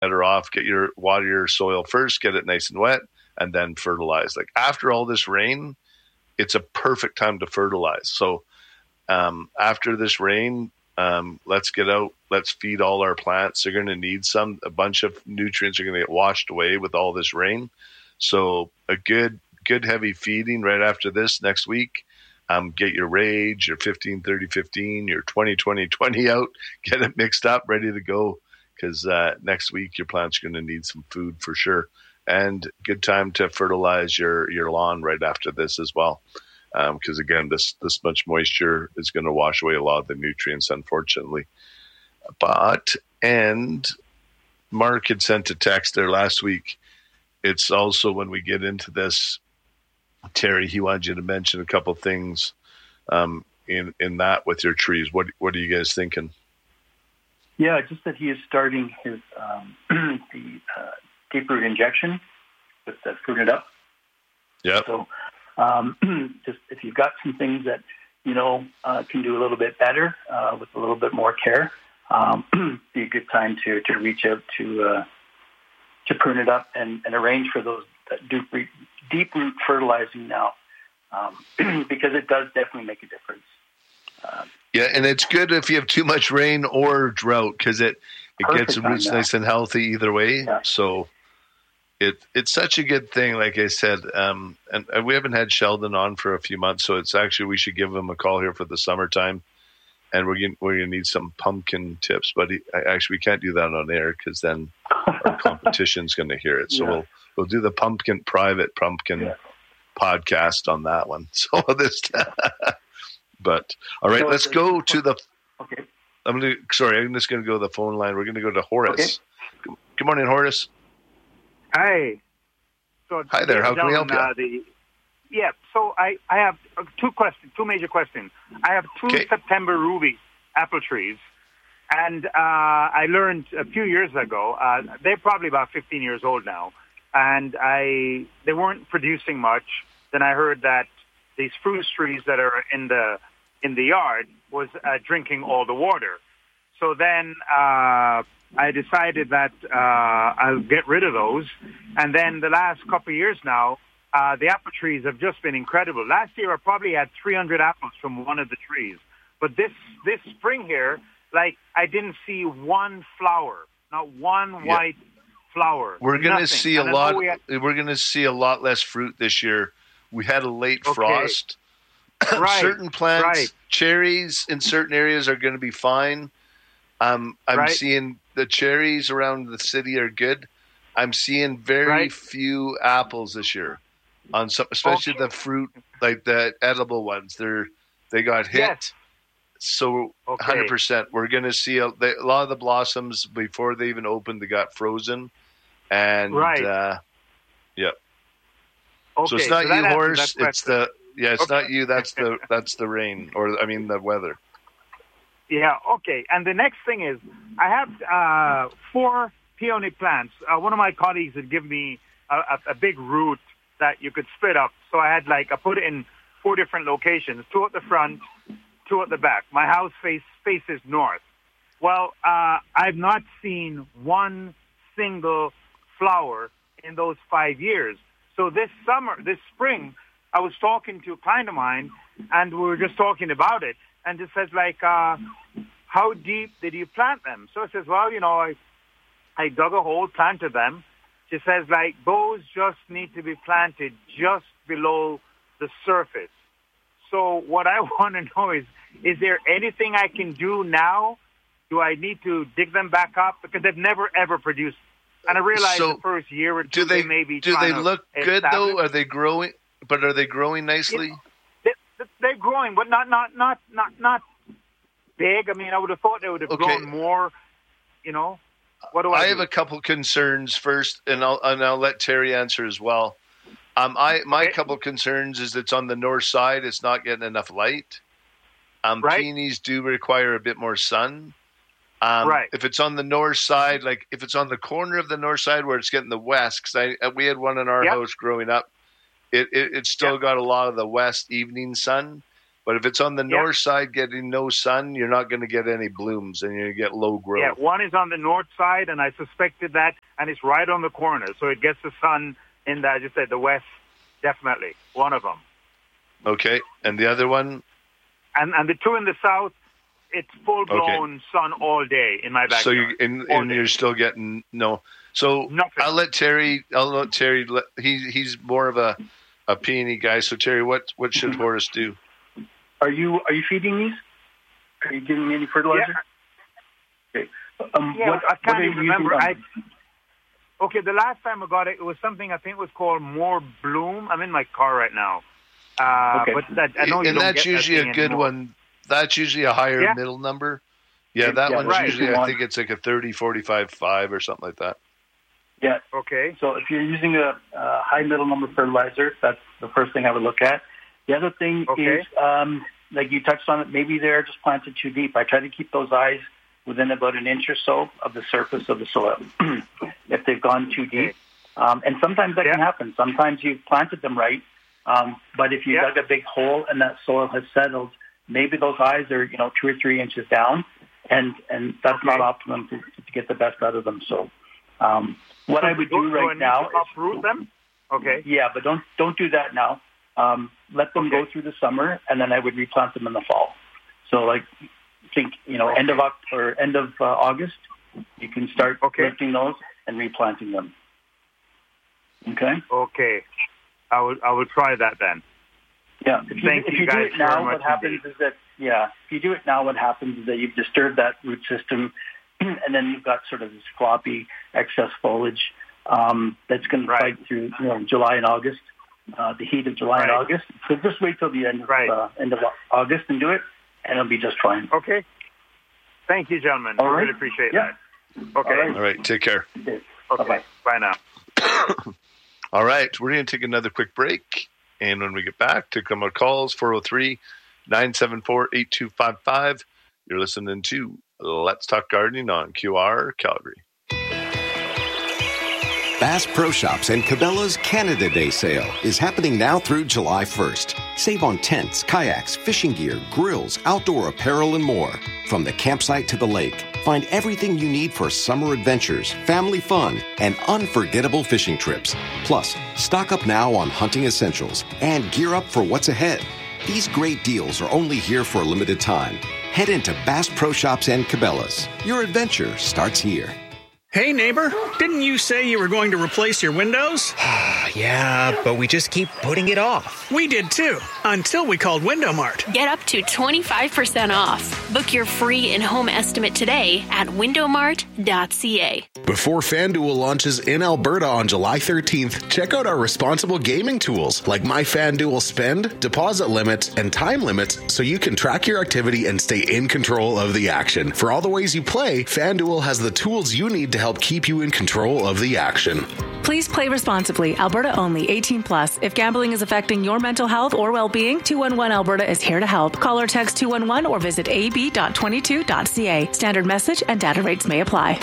better off water your soil first, get it nice and wet, and then fertilize. Like after all this rain, it's a perfect time to fertilize. So after this rain, let's get out. Let's feed all our plants. They're going to need a bunch of nutrients are going to get washed away with all this rain. So a good heavy feeding right after this next week. Get your Rage, your 15-30-15, your 20-20-20 out. Get it mixed up, ready to go. Because next week your plant's going to need some food for sure. And good time to fertilize your lawn right after this as well. Because again, this much moisture is going to wash away a lot of the nutrients, unfortunately. And Mark had sent a text there last week. It's also when we get into this, Terry, he wanted you to mention a couple things in that with your trees. What are you guys thinking? Yeah, just that he is starting his the deep root injection with the Prune It Up. Yeah. So just if you've got some things that can do a little bit better with a little bit more care, be a good time to reach out to Prune It Up and arrange for those deep root fertilizing now, because it does definitely make a difference. Yeah, and it's good if you have too much rain or drought, because it gets the roots nice and healthy either way. Yeah. So it's such a good thing, like I said. And we haven't had Sheldon on for a few months, so it's actually we should give him a call here for the summertime, and we're gonna need some pumpkin tips. But we can't do that on air because then our competition's going to hear it. So we'll do the private pumpkin podcast on that one. So but all right, let's go to the. Okay. I'm just going to go to the phone line. We're going to go to Horace. Okay. Good morning, Horace. Hi. So hi there. How can we help you? So I have two major questions. I have two September Ruby apple trees, and I learned a few years ago, they're probably about 15 years old now, and they weren't producing much. Then I heard that these fruit trees that are in the yard was drinking all the water. So then I decided that I'll get rid of those. And then the last couple of years now, the apple trees have just been incredible. Last year I probably had 300 apples from one of the trees. But this spring here, like, I didn't see one flower, not one white flower. We're going to see a lot. We're going to see a lot less fruit this year. We had a late frost. Certain plants, cherries in certain areas are going to be fine. I'm seeing the cherries around the city are good. I'm seeing very few apples this year, on some, especially the fruit, like the edible ones. They got hit. Yes. So 100%, we're going to see a lot of the blossoms before they even opened. They got frozen, and Okay, so it's not you, Horace. It's not you. That's the rain, or I mean the weather. Yeah. Okay. And the next thing is, I have 4 peony plants. One of my colleagues had given me a big root that you could split up. So I put it in 4 different locations: 2 at the front, 2 at the back. My house faces north. Well, I've not seen one single flower in those 5 years. So this spring, I was talking to a client of mine, and we were just talking about it. And it says, how deep did you plant them? So it says, well, I dug a hole, planted them. She says, those just need to be planted just below the surface. So what I want to know is there anything I can do now? Do I need to dig them back up? Because they've never, ever produced. And I realize the first year or two, they may be do they look good, though? Are they growing? But are they growing nicely? They're growing, but not big. I mean, I would have thought they would have grown more. What do I have a couple concerns first, and I'll let Terry answer as well. My couple concerns is it's on the north side. It's not getting enough light. Peonies do require a bit more sun. If it's on the north side, like if it's on the corner of the north side where it's getting the west, because we had one in our house growing up, it's still got a lot of the west evening sun. But if it's on the north side getting no sun, you're not going to get any blooms and you get low growth. Yeah, one is on the north side, and I suspected that, and it's right on the corner. So it gets the sun in, as you said, the west, definitely. One of them. Okay, and the other one? And the two in the south, it's full-blown sun all day in my backyard. So you're still getting no. So nothing. I'll let Terry. He's more of a peony guy. So Terry, what should Horace do? Are you feeding these? Are you giving me any fertilizer? Yeah. Okay. I can't even remember. Okay, the last time I got it, it was something I think was called More Bloom. I'm in my car right now. Okay. But I know you don't that's get usually that a good anymore. one. That's usually a higher middle number. Yeah, that one's right. usually, I think it's like a 30, 45, 5 or something like that. Yeah. Okay. So if you're using a high middle number fertilizer, that's the first thing I would look at. The other thing is, like you touched on it, maybe they're just planted too deep. I try to keep those eyes within about an inch or so of the surface of the soil if they've gone too deep. And sometimes that can happen. Sometimes you've planted them right, but if you dug a big hole and that soil has settled, maybe those eyes are 2 or 3 inches down, and that's not optimum to get the best out of them. So what I would do right now is uproot them. Okay. Yeah, but don't do that now. Let them go through the summer, and then I would replant them in the fall. So end of August, you can start lifting those and replanting them. Okay. Okay. I would try that then. Yeah. If you do it now, what happens is that you've disturbed that root system, and then you've got sort of this floppy excess foliage that's going to fight through July and August, the heat of July and August. So just wait till the end of August and do it, and it'll be just fine. Okay. Thank you, gentlemen. All right. I really appreciate that. Okay. All right. Take care. Okay. Bye now. All right. We're going to take another quick break. And when we get back, take our calls, 403-974-8255. You're listening to Let's Talk Gardening on QR Calgary. Bass Pro Shops and Cabela's Canada Day sale is happening now through July 1st. Save on tents, kayaks, fishing gear, grills, outdoor apparel, and more. From the campsite to the lake, find everything you need for summer adventures, family fun, and unforgettable fishing trips. Plus, stock up now on hunting essentials and gear up for what's ahead. These great deals are only here for a limited time. Head into Bass Pro Shops and Cabela's. Your adventure starts here. Hey, neighbor, didn't you say you were going to replace your windows? Yeah, but we just keep putting it off. We did too, until we called Window Mart. Get up to 25% off. Book your free in-home estimate today at windowmart.ca. Before FanDuel launches in Alberta on July 13th, check out our responsible gaming tools like My FanDuel Spend, deposit limits, and time limits so you can track your activity and stay in control of the action. For all the ways you play, FanDuel has the tools you need to help keep you in control of the action. Please play responsibly. Alberta only. 18 plus. If gambling is affecting your mental health or well-being, 211 Alberta is here to help. Call or text 211 or visit ab.22.ca. Standard message and data rates may apply.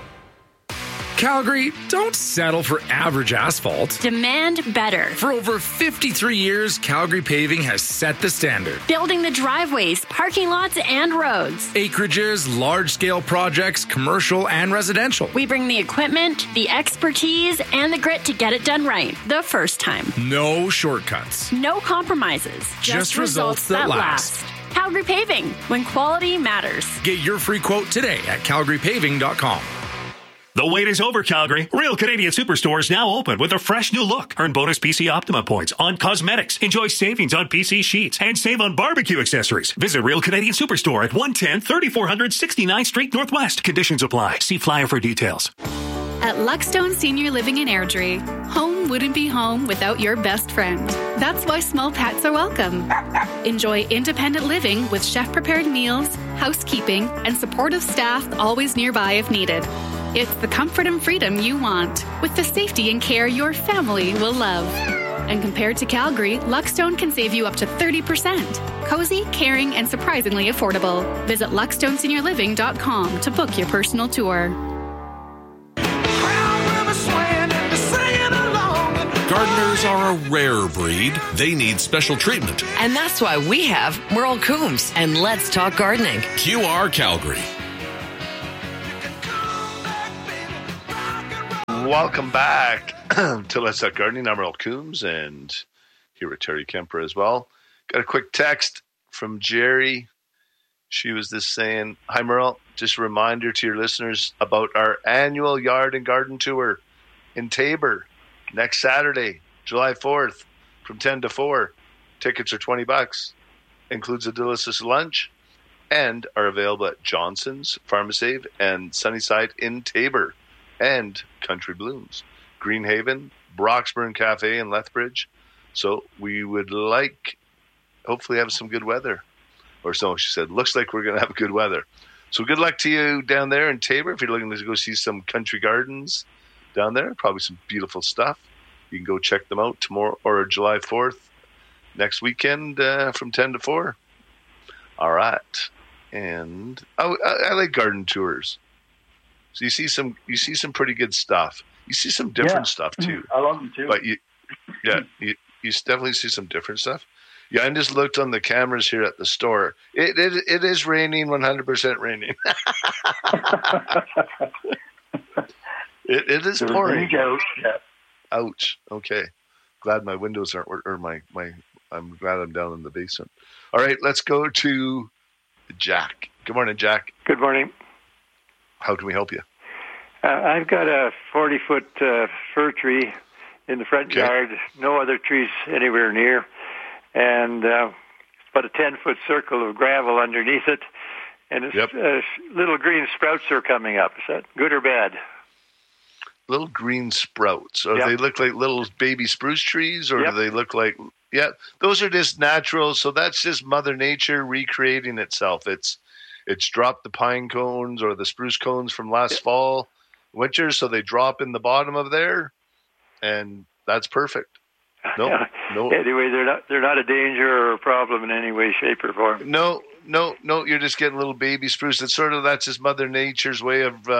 Calgary, don't settle for average asphalt. Demand better. For over 53 years, Calgary Paving has set the standard. Building the driveways, parking lots, and roads. Acreages, large-scale projects, commercial and residential. We bring the equipment, the expertise, and the grit to get it done right the first time. No shortcuts. No compromises. Just results that last. Calgary Paving, when quality matters. Get your free quote today at calgarypaving.com. The wait is over, Calgary. Real Canadian Superstore is now open with a fresh new look. Earn bonus PC Optima points on cosmetics. Enjoy savings on PC sheets and save on barbecue accessories. Visit Real Canadian Superstore at 110 3400 69th Street Northwest. Conditions apply. See flyer for details. At Luckstone Senior Living in Airdrie, home wouldn't be home without your best friend. That's why small pets are welcome. Enjoy independent living with chef-prepared meals, housekeeping, and supportive staff always nearby if needed. It's the comfort and freedom you want, with the safety and care your family will love. And compared to Calgary, Luckstone can save you up to 30%. Cozy, caring, and surprisingly affordable. Visit luckstoneseniorliving.com to book your personal tour. gardeners are a rare breed. They need special treatment. And that's why we have Merle Coombs and Let's Talk Gardening. QR Calgary. Welcome back to Let's Talk Gardening. I'm Merle Coombs, and here with Terry Kemper as well. Got a quick text from Jerry. She was just saying, hi, Merle. Just a reminder to your listeners about our annual yard and garden tour in Taber next Saturday, July 4th, from 10 to 4. Tickets are $20. Includes a delicious lunch and are available at Johnson's, Pharmasave, and Sunnyside in Taber, and Country Blooms, Greenhaven, Broxburn Cafe in Lethbridge. So we would hopefully have some good weather. Or so she said, looks like we're going to have good weather. So good luck to you down there in Taber. If you're looking to go see some country gardens down there, probably some beautiful stuff. You can go check them out tomorrow or July 4th, next weekend from 10 to 4. All right. And I like garden tours. So you see some pretty good stuff. You see some different stuff too. I love them too. But you definitely see some different stuff. Yeah, I just looked on the cameras here at the store. It is raining, 100% raining. it is pouring. Ouch. Okay. Glad my windows aren't, or I'm glad I'm down in the basement. All right, let's go to Jack. Good morning, Jack. Good morning. How can we help you? I've got a 40-foot fir tree in the front yard. No other trees anywhere near. And it's about a 10-foot circle of gravel underneath it. And it's, little green sprouts are coming up. Is that good or bad? Little green sprouts. So they look like little baby spruce trees, or do they look like... Yeah, those are just natural. So that's just Mother Nature recreating itself. It's dropped the pine cones or the spruce cones from last fall, winter, so they drop in the bottom of there, and that's perfect. No. Anyway, they're not a danger or a problem in any way, shape, or form. No. You're just getting little baby spruce. That's just Mother Nature's way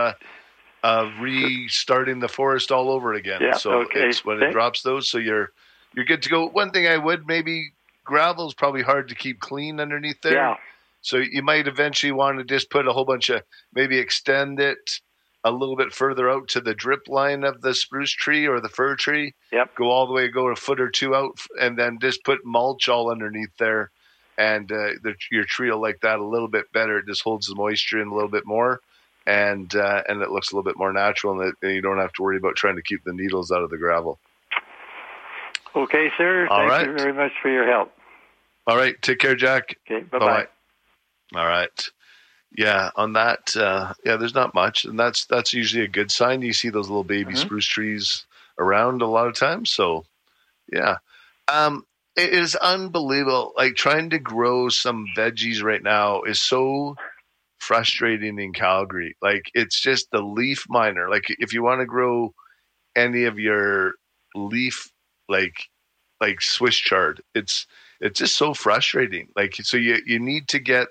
of restarting the forest all over again. Yeah, so it's when it drops those, so you're good to go. One thing I would maybe gravel is probably hard to keep clean underneath there. Yeah. So you might eventually want to just put a whole bunch of, maybe extend it a little bit further out to the drip line of the spruce tree or the fir tree. Yep. Go all the way, go a foot or two out, and then just put mulch all underneath there. And your tree will like that a little bit better. It just holds the moisture in a little bit more, and it looks a little bit more natural, and you don't have to worry about trying to keep the needles out of the gravel. Okay, sir. Thank you very much for your help. All right. Take care, Jack. Okay, bye-bye. All right. Yeah, on that, there's not much, and that's usually a good sign. You see those little baby spruce trees around a lot of times. So, yeah. It is unbelievable. Like, trying to grow some veggies right now is so frustrating in Calgary. Like, it's just the leaf miner. Like, if you want to grow any of your leaf, like Swiss chard, it's just so frustrating. Like, so you need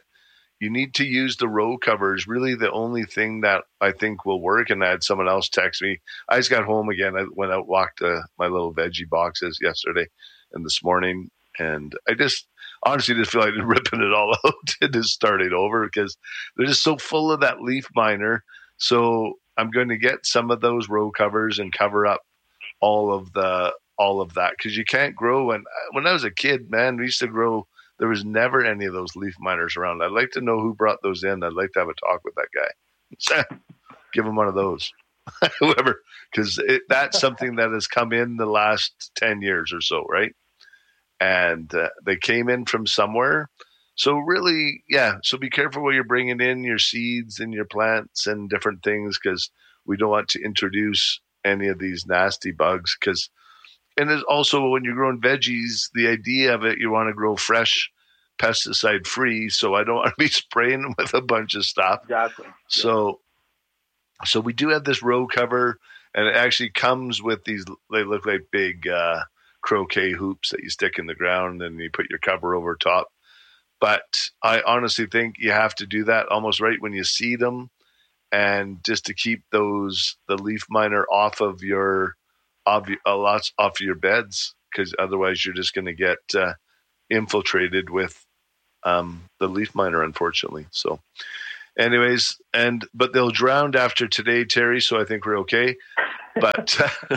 to use the row covers. Really, the only thing that I think will work. And I had someone else text me. I just got home again. I went out, walked my little veggie boxes yesterday and this morning, and I just honestly just feel like ripping it all out and just starting over because they're just so full of that leaf miner. So I'm going to get some of those row covers and cover up all of that, because you can't grow. When I was a kid, man, we used to grow. There was never any of those leaf miners around. I'd like to know who brought those in. I'd like to have a talk with that guy. Give him one of those, whoever, because that's something that has come in the last 10 years or so, right? And they came in from somewhere. So really, so be careful where you're bringing in your seeds and your plants and different things, because we don't want to introduce any of these nasty bugs. And there's also, when you're growing veggies, the idea of it, you want to grow fresh, pesticide free. So I don't want to be spraying them with a bunch of stuff. Exactly. So we do have this row cover, and it actually comes with these. They look like big croquet hoops that you stick in the ground, and you put your cover over top. But I honestly think you have to do that almost right when you seed them, and just to keep the leaf miner off of your lots off your beds, because otherwise you're just going to get infiltrated with the leaf miner, unfortunately. So anyways, but they'll drown after today, Terry, so I think we're okay. But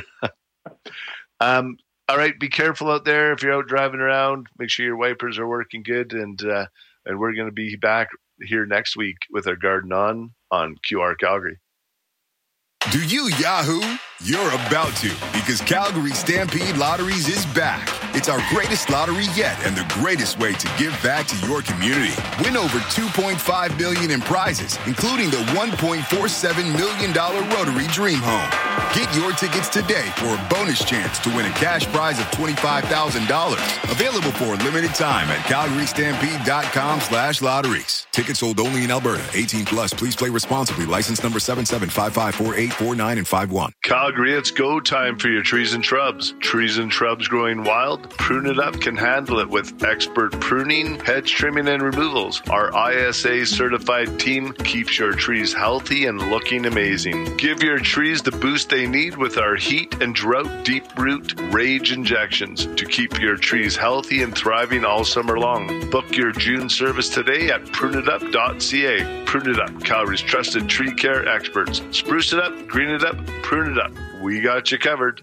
all right, be careful out there if you're out driving around. Make sure your wipers are working good, and we're going to be back here next week with our Garden on QR Calgary. Do you Yahoo? You're about to, because Calgary Stampede Lotteries is back. It's our greatest lottery yet and the greatest way to give back to your community. Win over $2.5 million in prizes, including the $1.47 million Rotary Dream Home. Get your tickets today for a bonus chance to win a cash prize of $25,000. Available for a limited time at calgarystampede.com/lotteries. Tickets sold only in Alberta. 18 plus. Please play responsibly. License number 77554849 and 51. Calgary, it's go time for your trees and shrubs. Trees and shrubs growing wild? Prune It Up can handle it with expert pruning, hedge trimming, and removals. Our ISA certified team keeps your trees healthy and looking amazing. Give your trees the boost they need with our heat and drought deep root rage injections to keep your trees healthy and thriving all summer long. Book your June service today at pruneitup.ca. Prune It Up, Calgary's trusted tree care experts. Spruce it up, green it up, prune it up. We got you covered.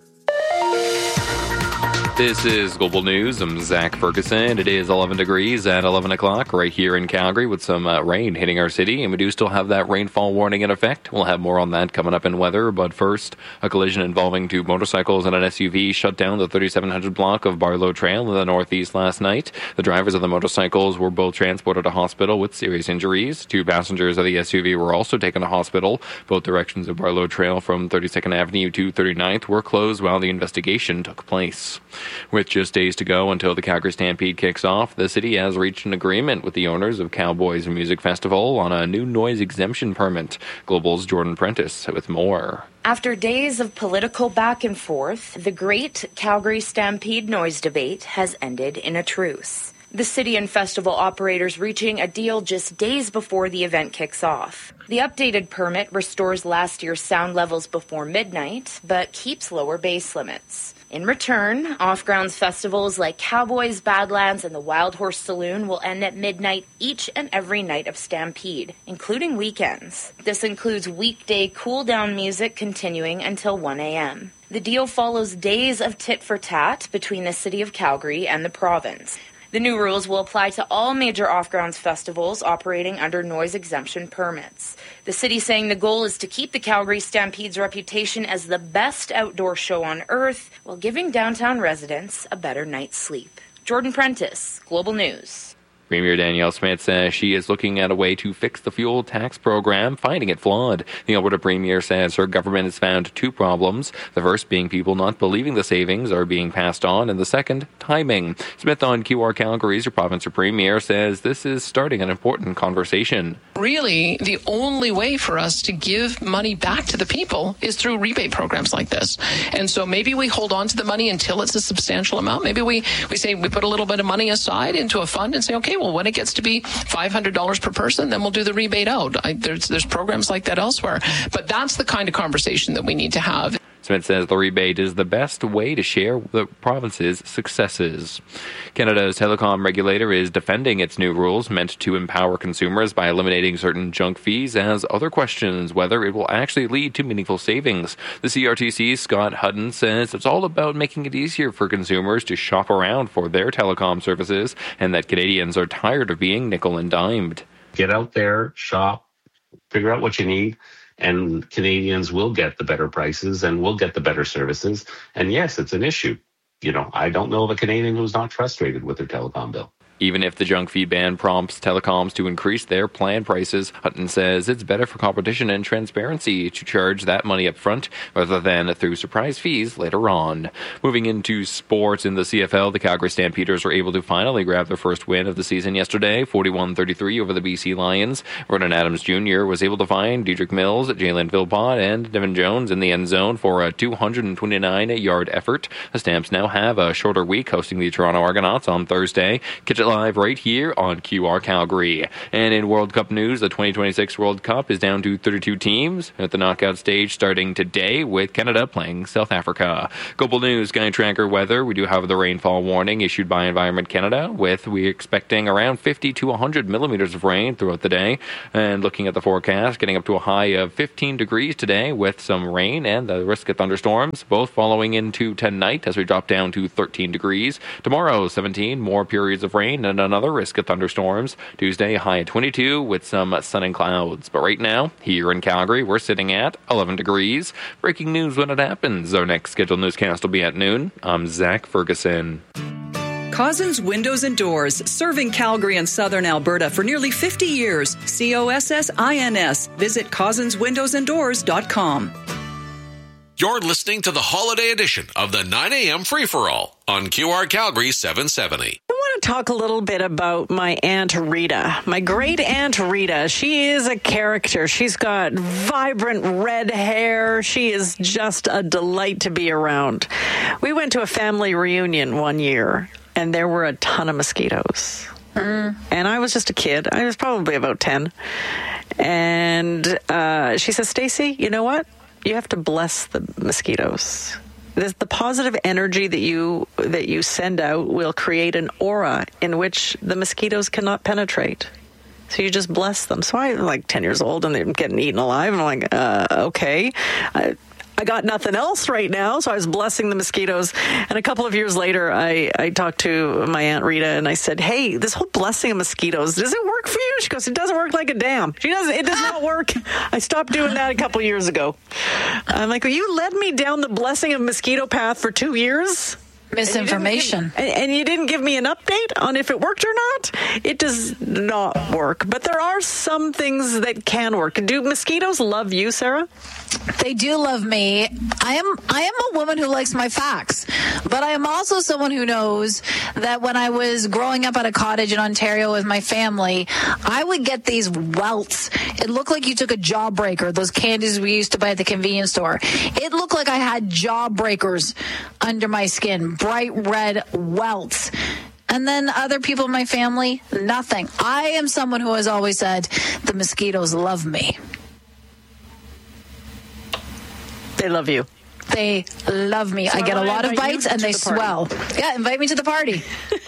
This is Global News. I'm Zach Ferguson. It is 11 degrees at 11 o'clock right here in Calgary with some rain hitting our city, and we do still have that rainfall warning in effect. We'll have more on that coming up in weather, but first, a collision involving two motorcycles and an SUV shut down the 3700 block of Barlow Trail in the northeast last night. The drivers of the motorcycles were both transported to hospital with serious injuries. Two passengers of the SUV were also taken to hospital. Both directions of Barlow Trail from 32nd Avenue to 39th were closed while the investigation took place. With just days to go until the Calgary Stampede kicks off, the city has reached an agreement with the owners of Cowboys Music Festival on a new noise exemption permit. Global's Jordan Prentice with more. After days of political back and forth, the great Calgary Stampede noise debate has ended in a truce. The city and festival operators reaching a deal just days before the event kicks off. The updated permit restores last year's sound levels before midnight, but keeps lower bass limits. In return, off-grounds festivals like Cowboys, Badlands, and the Wild Horse Saloon will end at midnight each and every night of Stampede, including weekends. This includes weekday cool-down music continuing until 1 a.m. The deal follows days of tit-for-tat between the city of Calgary and the province. The new rules will apply to all major off-grounds festivals operating under noise exemption permits. The city saying the goal is to keep the Calgary Stampede's reputation as the best outdoor show on earth while giving downtown residents a better night's sleep. Jordan Prentice, Global News. Premier Danielle Smith says she is looking at a way to fix the fuel tax program, finding it flawed. The Alberta Premier says her government has found two problems, the first being people not believing the savings are being passed on, and the second, timing. Smith on QR Calgary's provincial Premier says this is starting an important conversation. Really, the only way for us to give money back to the people is through rebate programs like this. And so maybe we hold on to the money until it's a substantial amount. Maybe we say we put a little bit of money aside into a fund and say, okay, well, when it gets to be $500 per person, then we'll do the rebate out. There's programs like that elsewhere. But that's the kind of conversation that we need to have. Smith says the rebate is the best way to share the province's successes. Canada's telecom regulator is defending its new rules meant to empower consumers by eliminating certain junk fees as other questions whether it will actually lead to meaningful savings. The CRTC's Scott Hutton says it's all about making it easier for consumers to shop around for their telecom services and that Canadians are tired of being nickel and dimed. Get out there, shop, figure out what you need. And Canadians will get the better prices and will get the better services. And yes, it's an issue. I don't know of a Canadian who's not frustrated with their telecom bill. Even if the junk fee ban prompts telecoms to increase their plan prices, Hutton says it's better for competition and transparency to charge that money up front rather than through surprise fees later on. Moving into sports in the CFL, the Calgary Stampeders were able to finally grab their first win of the season yesterday, 41-33 over the BC Lions. Vernon Adams Jr. was able to find Dedrick Mills, Jalen Philpott, and Devin Jones in the end zone for a 229-yard effort. The Stamps now have a shorter week hosting the Toronto Argonauts on Thursday. Kitchener live right here on QR Calgary. And in World Cup news, the 2026 World Cup is down to 32 teams at the knockout stage starting today with Canada playing South Africa. Global news, Sky Tracker weather. We do have the rainfall warning issued by Environment Canada we're expecting around 50 to 100 millimeters of rain throughout the day. And looking at the forecast, getting up to a high of 15 degrees today with some rain and the risk of thunderstorms, both following into tonight as we drop down to 13 degrees. Tomorrow, 17, more periods of rain and another risk of thunderstorms. Tuesday, high at 22 with some sun and clouds. But right now, here in Calgary, we're sitting at 11 degrees. Breaking news when it happens. Our next scheduled newscast will be at noon. I'm Zach Ferguson. Cozzens Windows and Doors, serving Calgary and southern Alberta for nearly 50 years. COSSINS. Visit CozzensWindowsandDoors.com. You're listening to the holiday edition of the 9 a.m. Free-for-All on QR Calgary 770. I want to talk a little bit about my Aunt Rita, my great Aunt Rita. She is a character. She's got vibrant red hair. She is just a delight to be around. We went to a family reunion one year, and there were a ton of mosquitoes. And I was just a kid. I was probably about 10. And she says, Stacy, you know what? You have to bless the mosquitoes. The positive energy that you send out will create an aura in which the mosquitoes cannot penetrate. So you just bless them. So I'm like 10 years old and they're getting eaten alive. And I'm like, okay. I got nothing else right now, so I was blessing the mosquitoes. And a couple of years later, I talked to my Aunt Rita, and I said, hey, this whole blessing of mosquitoes, does it work for you? She goes, it doesn't work like a dam. It does not work. I stopped doing that a couple of years ago. I'm like, well, you led me down the blessing of mosquito path for 2 years? Misinformation. And you didn't give me an update on if it worked or not? It does not work. But there are some things that can work. Do mosquitoes love you, Sarah? They do love me. I am a woman who likes my facts, but I am also someone who knows that when I was growing up at a cottage in Ontario with my family, I would get these welts. It looked like you took a jawbreaker, those candies we used to buy at the convenience store. It looked like I had jawbreakers under my skin, bright red welts. And then other people in my family, nothing. I am someone who has always said the mosquitoes love me. They love you. They love me. So I get a lot of bites and they swell. Yeah, invite me to the party.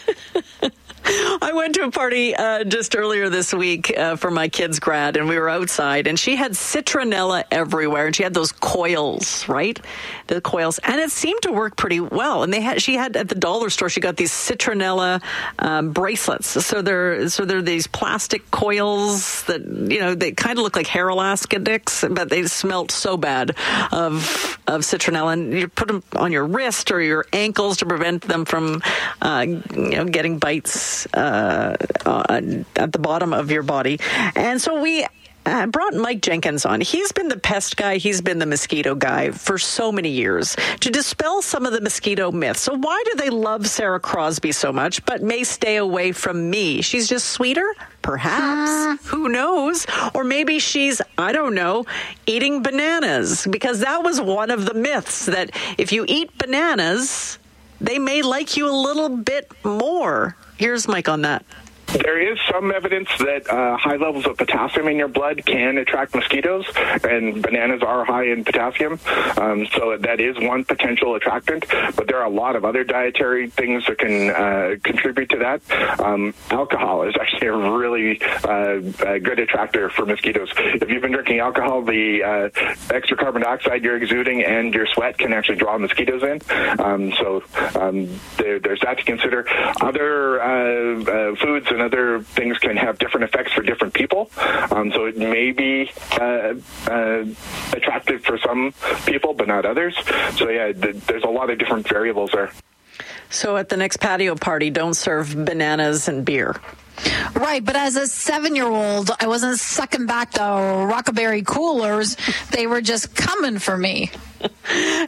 I went to a party just earlier this week for my kid's grad, and we were outside, and she had citronella everywhere, and she had those coils, right? The coils, and it seemed to work pretty well. And she had at the dollar store, she got these citronella bracelets. So they're these plastic coils that, you know, they kind of look like hair elastics, but they smelled so bad of citronella, and you put them on your wrist or your ankles to prevent them from, getting bites at the bottom of your body. And so we brought Mike Jenkins on. He's been the pest guy. He's been the mosquito guy for so many years to dispel some of the mosquito myths. So why do they love Sarah Crosby so much, but may stay away from me? She's just sweeter? Perhaps. Who knows? Or maybe she's, I don't know, eating bananas, because that was one of the myths, that if you eat bananas, they may like you a little bit more. Here's Mike on that. There is some evidence that high levels of potassium in your blood can attract mosquitoes, and bananas are high in potassium, so that is one potential attractant. But there are a lot of other dietary things that can contribute to that. Alcohol is actually a really good attractor for mosquitoes. If you've been drinking alcohol, the extra carbon dioxide you're exuding and your sweat can actually draw mosquitoes in. So there's that to consider. Other foods and other things can have different effects for different people. So it may be attractive for some people, but not others. So yeah, there's a lot of different variables there. So at the next patio party, don't serve bananas and beer. Right, but as a 7-year-old, I wasn't sucking back the Rockaberry coolers. They were just coming for me. And it really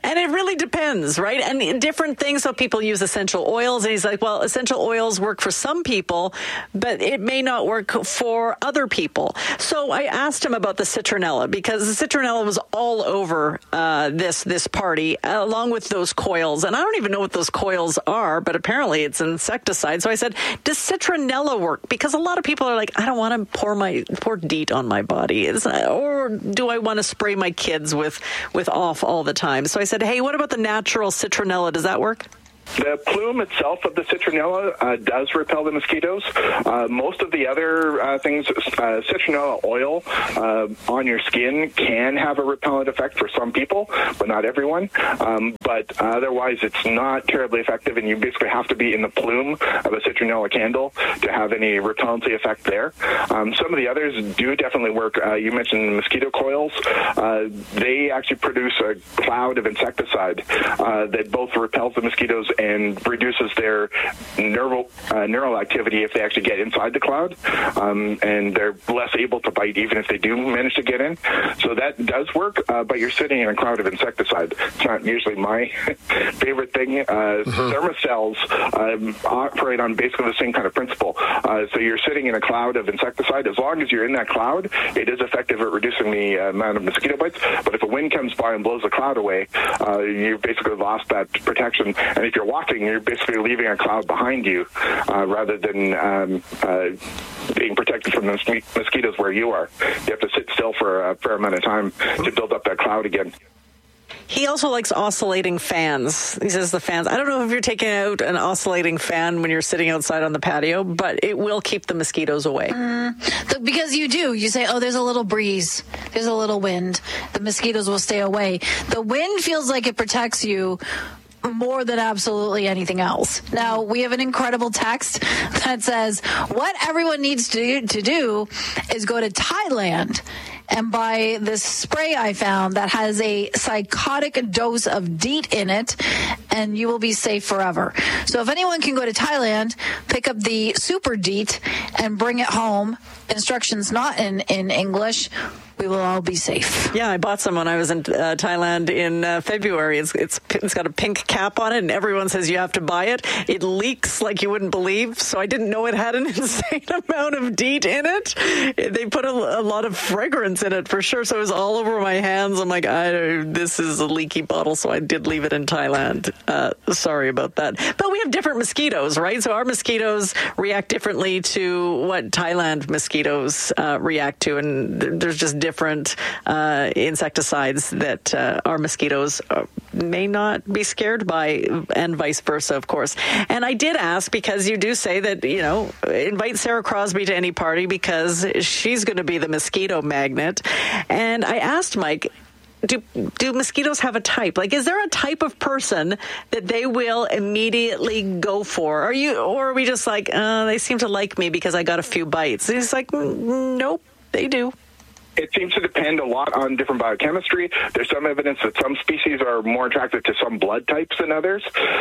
really depends, right? And different things. So people use essential oils, and he's like, well, essential oils work for some people, but it may not work for other people. So I asked him about the citronella, because the citronella was all over this party, along with those coils. And I don't even know what those coils are, but apparently it's insecticide. So I said, does citronella work? Because a lot of people are like, I don't want to pour DEET on my body. Or do I want to spray my kids with off all the time? So I said, hey, what about the natural citronella? Does that work? The plume itself of the citronella does repel the mosquitoes. Most of the other things, citronella oil on your skin can have a repellent effect for some people, but not everyone. But otherwise, it's not terribly effective, and you basically have to be in the plume of a citronella candle to have any repellency effect there. Some of the others do definitely work. You mentioned mosquito coils. They actually produce a cloud of insecticide that both repels the mosquitoes and reduces their neural activity if they actually get inside the cloud, and they're less able to bite even if they do manage to get in. So that does work, but you're sitting in a cloud of insecticide. It's not usually my favorite thing. Thermocells operate on basically the same kind of principle. So you're sitting in a cloud of insecticide. As long as you're in that cloud, it is effective at reducing the amount of mosquito bites. But if a wind comes by and blows the cloud away, you've basically lost that protection. And if you're walking, you're basically leaving a cloud behind you rather than being protected from the mosquitoes where you are. You have to sit still for a fair amount of time to build up that cloud again. He also likes oscillating fans. He says the fans. I don't know if you're taking out an oscillating fan when you're sitting outside on the patio, but it will keep the mosquitoes away. Because you do. You say, oh, there's a little breeze. There's a little wind. The mosquitoes will stay away. The wind feels like it protects you more than absolutely anything else. Now, we have an incredible text that says, what everyone needs to do is go to Thailand and buy this spray I found that has a psychotic dose of DEET in it, and you will be safe forever. So if anyone can go to Thailand, pick up the Super DEET and bring it home, instructions not in English, we will all be safe. Yeah, I bought some when I was in Thailand in February. It's got a pink cap on it, and everyone says you have to buy it. It leaks like you wouldn't believe, so I didn't know it had an insane amount of DEET in it. They put a lot of fragrance in it for sure, so it was all over my hands. I'm like, this is a leaky bottle, so I did leave it in Thailand. Sorry about that. But we have different mosquitoes, right? So our mosquitoes react differently to what Thailand mosquitoes react to, and there's just different insecticides that our mosquitoes may not be scared by, and vice versa, of course. And I did ask, because you do say that, invite Sarah Crosby to any party because she's going to be the mosquito magnet. And I asked Mike, do mosquitoes have a type? Like, is there a type of person that they will immediately go for? Or are we just like, they seem to like me because I got a few bites? And he's like, nope, they do. It seems to depend a lot on different biochemistry. There's some evidence that some species are more attracted to some blood types than others.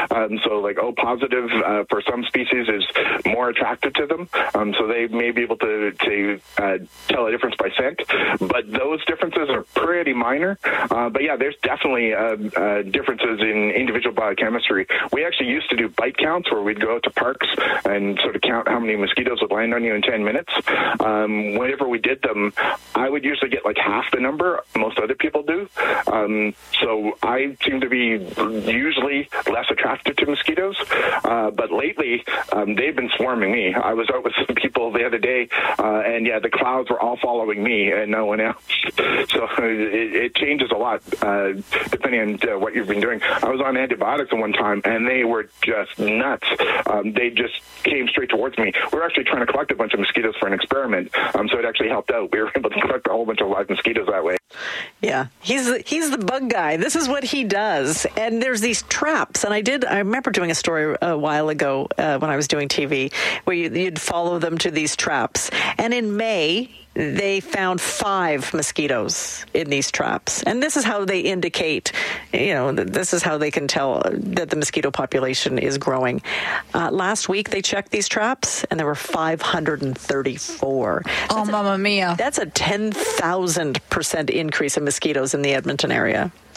So like O positive for some species is more attracted to them. So they may be able to tell a difference by scent. But those differences are pretty minor. But yeah, there's definitely differences in individual biochemistry. We actually used to do bite counts where we'd go out to parks and sort of count how many mosquitoes would land on you in 10 minutes. Whenever we did them, I would usually get like half the number most other people do. So I seem to be usually less attracted to mosquitoes. But lately, they've been swarming me. I was out with some people the other day, and yeah, the clouds were all following me and no one else. So it changes a lot depending on what you've been doing. I was on antibiotics at one time, and they were just nuts. They just came straight towards me. We were actually trying to collect a bunch of mosquitoes for an experiment, so it actually helped out. We were able to collect a whole bunch of live mosquitoes that way. Yeah, he's the bug guy. This is what he does. And there's these traps. And I remember doing a story a while ago when I was doing TV where you'd follow them to these traps. And in May, they found 5 mosquitoes in these traps. And this is how they indicate, this is how they can tell that the mosquito population is growing. Last week, they checked these traps, and there were 534. Oh, mamma mia. That's a 10,000% increase in mosquitoes in the Edmonton area.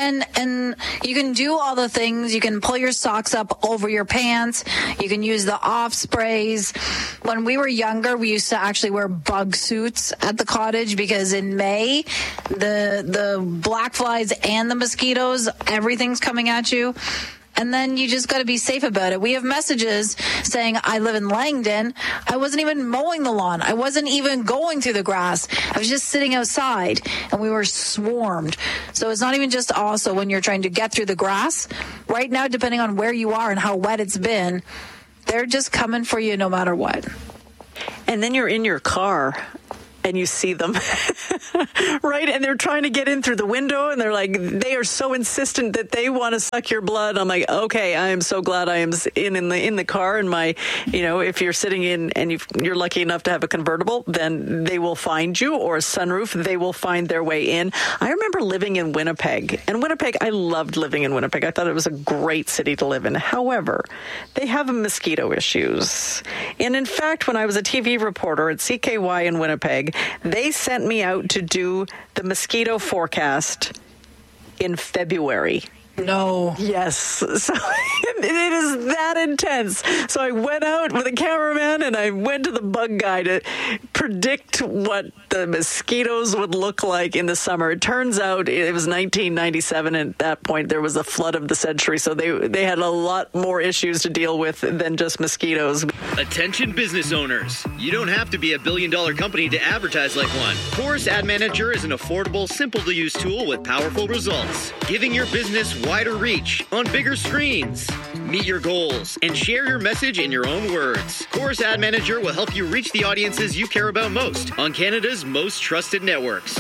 And you can do all the things. You can pull your socks up over your pants. You can use the off sprays. When we were younger, we used to actually wear bug suits at the cottage because in May, the black flies and the mosquitoes, everything's coming at you. And then you just got to be safe about it. We have messages saying, I live in Langdon. I wasn't even mowing the lawn. I wasn't even going through the grass. I was just sitting outside, and we were swarmed. So it's not even just also when you're trying to get through the grass. Right now, depending on where you are and how wet it's been, they're just coming for you no matter what. And then you're in your car and you see them, right? And they're trying to get in through the window, and they're like, they are so insistent that they want to suck your blood. I'm like, okay, I am so glad I am in the car. And my, if you're sitting in and you're lucky enough to have a convertible, then they will find you, or a sunroof, they will find their way in. I remember living in Winnipeg, and I loved living in Winnipeg. I thought it was a great city to live in. However, they have mosquito issues. And in fact, when I was a TV reporter at CKY in Winnipeg, they sent me out to do the mosquito forecast in February. No. Yes. So it is that intense. So I went out with a cameraman and I went to the bug guy to predict what the mosquitoes would look like in the summer. It turns out it was 1997, and at that point there was a flood of the century. So they had a lot more issues to deal with than just mosquitoes. Attention business owners. You don't have to be a billion-dollar company to advertise like one. Chorus Ad Manager is an affordable, simple-to-use tool with powerful results, giving your business wider reach on bigger screens. Meet your goals and share your message in your own words. Chorus Ad Manager will help you reach the audiences you care about most on Canada's most trusted networks.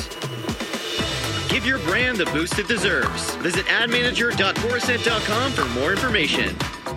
Give your brand the boost it deserves. Visit admanager.chorusnet.com for more information.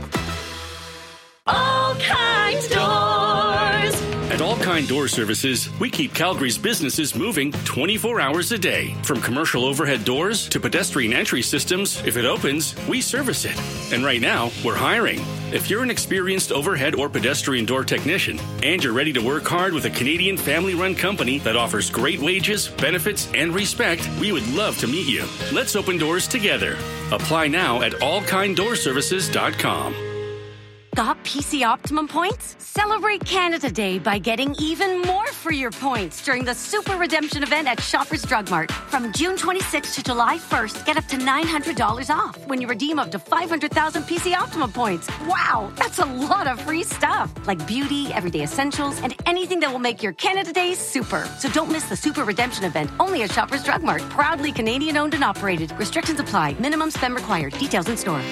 All Kind Doors. At All Kind Door Services, we keep Calgary's businesses moving 24 hours a day. From commercial overhead doors to pedestrian entry systems, if it opens, we service it. And right now, we're hiring. If you're an experienced overhead or pedestrian door technician and you're ready to work hard with a Canadian family-run company that offers great wages, benefits, and respect, we would love to meet you. Let's open doors together. Apply now at allkinddoorservices.com. Got PC Optimum points? Celebrate Canada Day by getting even more for your points during the Super Redemption event at Shoppers Drug Mart. From June 26th to July 1st, get up to $900 off when you redeem up to 500,000 PC Optimum points. Wow, that's a lot of free stuff, like beauty, everyday essentials, and anything that will make your Canada Day super. So don't miss the Super Redemption event, only at Shoppers Drug Mart. Proudly Canadian owned and operated. Restrictions apply. Minimum spend required. Details in store.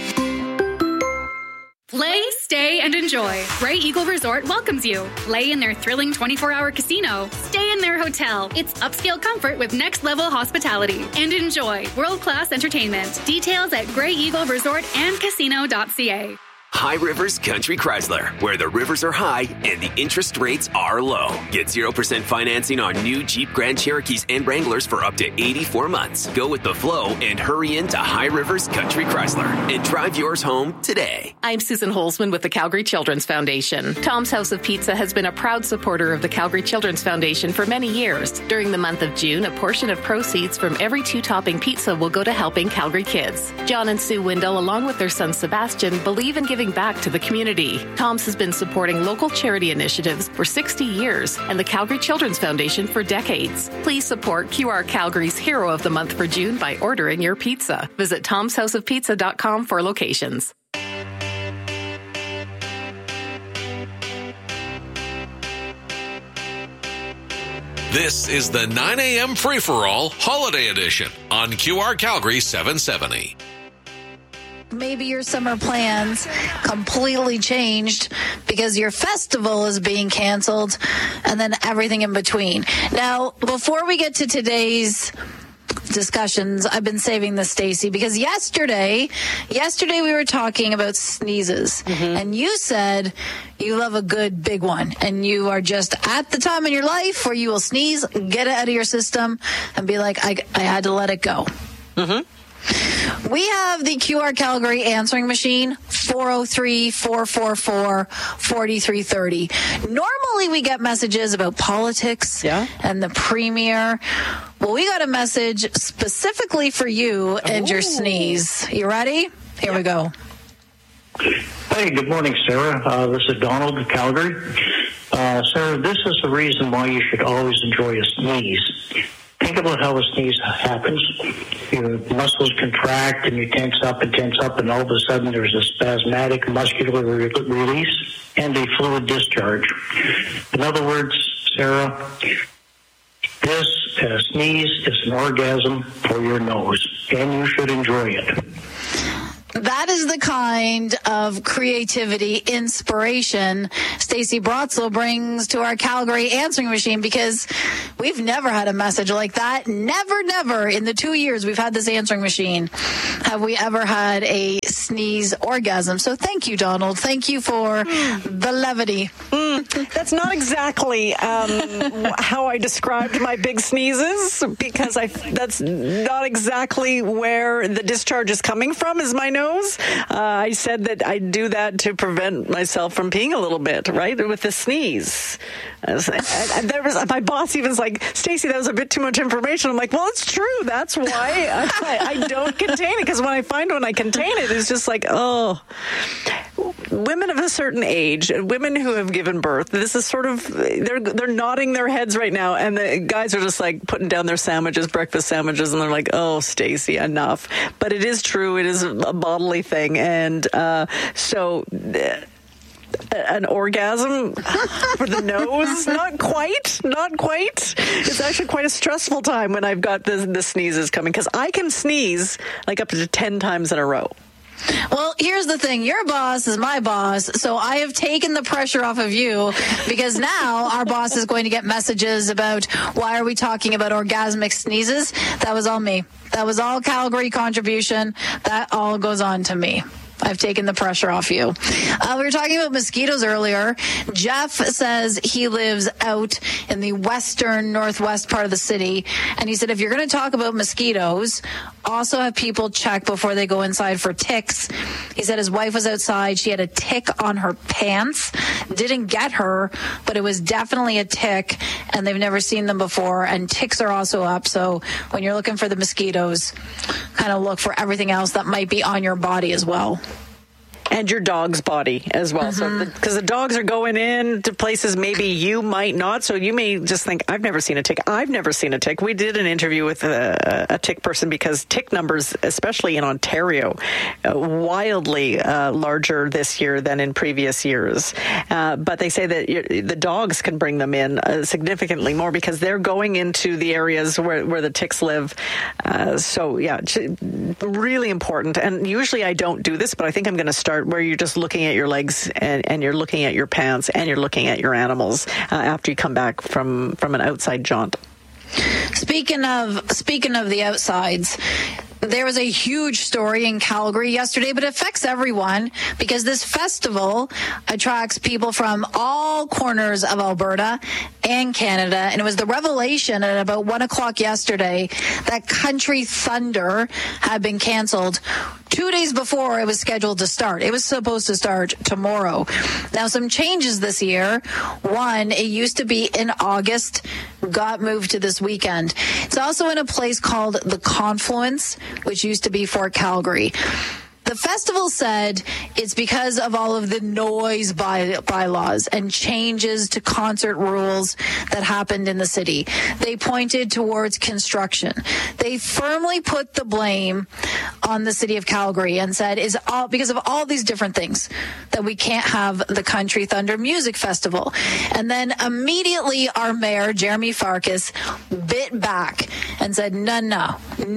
Play, stay, and enjoy. Grey Eagle Resort welcomes you. Play in their thrilling 24-hour casino. Stay in their hotel. It's upscale comfort with next-level hospitality. And enjoy world-class entertainment. Details at greyeagleresortandcasino.ca. High Rivers Country Chrysler, where the rivers are high and the interest rates are low. Get 0% financing on new Jeep Grand Cherokees and Wranglers for up to 84 months. Go with the flow and hurry into High Rivers Country Chrysler and drive yours home today. I'm Susan Holzman with the Calgary Children's Foundation. Tom's House of Pizza has been a proud supporter of the Calgary Children's Foundation for many years. During the month of June, a portion of proceeds from every 2-topping pizza will go to helping Calgary kids. John and Sue Windle, along with their son Sebastian, believe in giving back to the community. Tom's has been supporting local charity initiatives for 60 years and the Calgary Children's Foundation for decades. Please support QR Calgary's Hero of the Month for June by ordering your pizza. Visit tomshouseofpizza.com for locations. This is the 9 a.m. free-for-all holiday edition on QR Calgary 770. Maybe your summer plans completely changed because your festival is being canceled, and then everything in between. Now, before we get to today's discussions, I've been saving this, Stacey, because yesterday we were talking about sneezes, and you said you love a good big one, and you are just at the time in your life where you will sneeze, get it out of your system, and be like, I had to let it go. We have the QR Calgary answering machine, 403-444-4330. Normally we get messages about politics and the premier. Well, we got a message specifically for you and your sneeze. You ready? Here we go. Hey, good morning, Sarah. This is Donald in Calgary. Sarah, this is the reason why you should always enjoy a sneeze. Think about how a sneeze happens. Your muscles contract and you tense up, and all of a sudden there's a spasmodic muscular release and a fluid discharge. In other words, Sarah, this sneeze is an orgasm for your nose, and you should enjoy it. That is the kind of creativity, inspiration Stacey Brotzel brings to our Calgary answering machine, because we've never had a message like that. Never in the 2 years we've had this answering machine have we ever had a sneeze orgasm. So thank you, Donald. Thank you for the levity. That's not exactly how I described my big sneezes, because that's not exactly where the discharge is coming from, is my nose. I said that I do that to prevent myself from peeing a little bit, right, with the sneeze. My boss even was like, Stacey, that was a bit too much information. I'm like, well, it's true. That's why I don't contain it, because when I contain it, it's just like, oh. Women of a certain age, women who have given birth, this is sort of, they're nodding their heads right now, and the guys are just like putting down their sandwiches, breakfast sandwiches, and they're like, oh, Stacey, enough. But it is true. It is a bodily thing. And so an orgasm for the nose? Not quite. It's actually quite a stressful time when I've got the sneezes coming, because I can sneeze like up to 10 times in a row. Well, here's the thing. Your boss is my boss, so I have taken the pressure off of you, because now our boss is going to get messages about why are we talking about orgasmic sneezes. That was all me. That was all Calgary contribution. That all goes on to me. I've taken the pressure off you. We were talking about mosquitoes earlier. Jeff says he lives out in the western northwest part of the city. And he said, if you're going to talk about mosquitoes, also have people check before they go inside for ticks. He said his wife was outside. She had a tick on her pants. Didn't get her, but it was definitely a tick. And they've never seen them before. And ticks are also up. So when you're looking for the mosquitoes, kind of look for everything else that might be on your body as well. And your dog's body as well. So, because the dogs are going in to places maybe you might not. So you may just think, I've never seen a tick. I've never seen a tick. We did an interview with a tick person, because tick numbers, especially in Ontario, wildly larger this year than in previous years. But they say that the dogs can bring them in significantly more, because they're going into the areas where the ticks live. So, yeah, really important. And usually I don't do this, but I think I'm going to start where you're just looking at your legs and you're looking at your pants and you're looking at your animals after you come back from an outside jaunt. Speaking of the outsides, there was a huge story in Calgary yesterday, but it affects everyone, because this festival attracts people from all corners of Alberta and Canada. And it was the revelation at about 1 o'clock yesterday that Country Thunder had been canceled 2 days before it was scheduled to start. It was supposed to start tomorrow. Now, some changes this year. One, it used to be in August, got moved to this weekend. It's also in a place called the Confluence, which used to be Fort Calgary. The festival said it's because of all of the noise bylaws and changes to concert rules that happened in the city. They pointed towards construction. They firmly put the blame on the city of Calgary and said it's all because of all these different things that we can't have the Country Thunder Music Festival. And then immediately our mayor, Jeremy Farkas, bit back and said, no.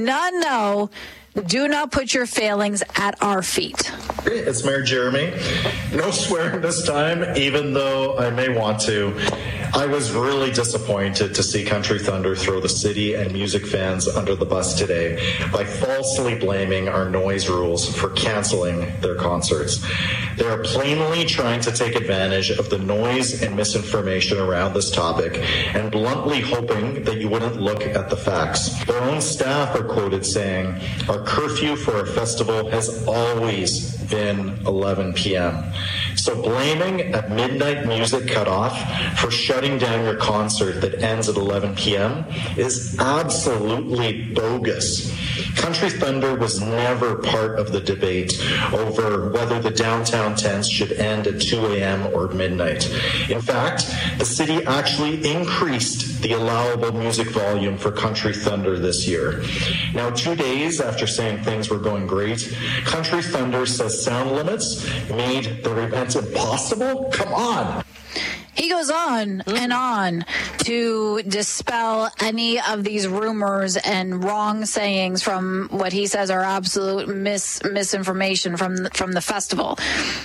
Do not put your failings at our feet. It's Mayor Jeremy. No swearing this time, even though I may want to. I was really disappointed to see Country Thunder throw the city and music fans under the bus today by falsely blaming our noise rules for canceling their concerts. They are plainly trying to take advantage of the noise and misinformation around this topic and bluntly hoping that you wouldn't look at the facts. Their own staff are quoted saying, "Our curfew for our festival has always been 11 p.m. So blaming a midnight music cutoff for shutting down your concert that ends at 11 p.m. is absolutely bogus. Country Thunder was never part of the debate over whether the downtown tents should end at 2 a.m. or midnight. In fact, the city actually increased the allowable music volume for Country Thunder this year. Now, 2 days after saying things were going great, Country Thunder says sound limits made their events impossible? Come on. He goes on and on to dispel any of these rumors and wrong sayings from what he says are absolute misinformation from the festival.